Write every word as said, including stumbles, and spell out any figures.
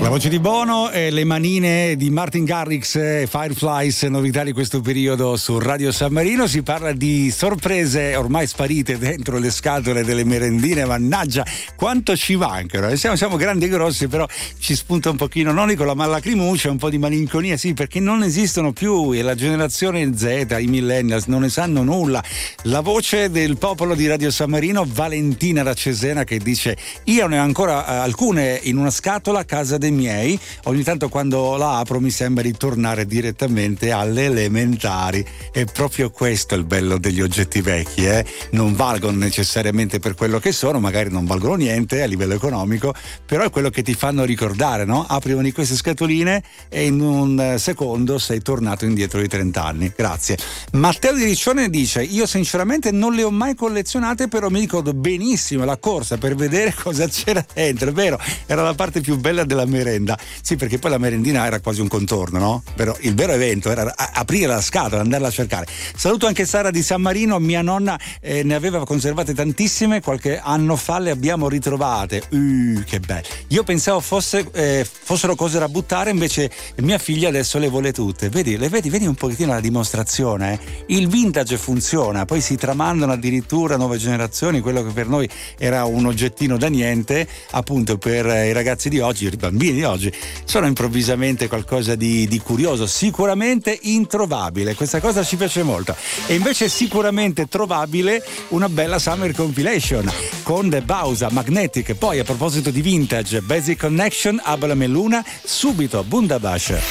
La voce di Bono e le manine di Martin Garrix e Fireflies, novità di questo periodo su Radio San Marino. Si parla di sorprese ormai sparite dentro le scatole delle merendine, mannaggia quanto ci mancano. Siamo, siamo grandi e grossi, però ci spunta un pochino, non dico la malacrimuccia, un po' di malinconia, sì, perché non esistono più e la generazione Z, i millennials, non ne sanno nulla. La voce del popolo di Radio San Marino, Valentina da Cesena, che dice: io ne ho ancora eh, alcune in una scatola a casa dei miei, ogni tanto quando la apro mi sembra di tornare direttamente alle elementari. È proprio questo il bello degli oggetti vecchi, eh? Non valgono necessariamente per quello che sono, magari non valgono niente a livello economico, però è quello che ti fanno ricordare, no? Apri una di queste scatoline e in un secondo sei tornato indietro di trenta anni. Grazie. Matteo di Riccione dice: io sinceramente non le ho mai collezionate, però mi ricordo benissimo la corsa per vedere cosa c'era dentro. È vero, era la parte più bella della merenda, sì, perché poi la merendina era quasi un contorno, no? Però il vero evento era aprire la scatola, andarla a cercare. Saluto anche Sara di San Marino, mia nonna eh, ne aveva conservate tantissime, qualche anno fa le abbiamo ritrovate. Uh, che bello. Io pensavo fosse, eh, fossero cose da buttare, invece mia figlia adesso le vuole tutte. Vedi, le vedi, vedi un pochettino la dimostrazione, eh? Il vintage funziona, poi si tramandano addirittura nuove generazioni, quello che per noi era un oggettino da niente, appunto per i ragazzi di oggi, i bambini di oggi, sono improvvisamente qualcosa di, di curioso, sicuramente introvabile. Questa cosa ci piace molto. E invece sicuramente trovabile una bella Summer Compilation con The Bausa, Magnetic. Poi a proposito di vintage, Basic Connection, Abla Meluna, subito Bundabash.